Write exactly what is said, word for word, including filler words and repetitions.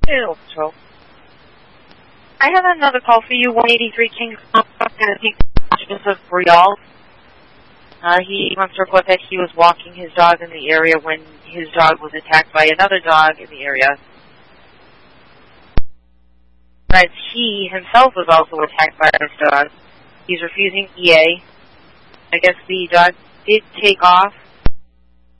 Animal Control. I have another call for you, one eighty-three Kings. I'm going to take pictures of Brial. Uh, he wants to report that he was walking his dog in the area when his dog was attacked by another dog in the area. But he himself was also attacked by this dog. He's refusing E A. I guess the dog did take off